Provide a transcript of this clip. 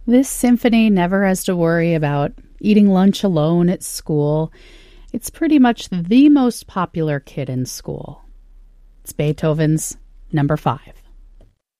This symphony never has to worry about eating lunch alone at school. It's pretty much the most popular kid in school. It's Beethoven's Number 5.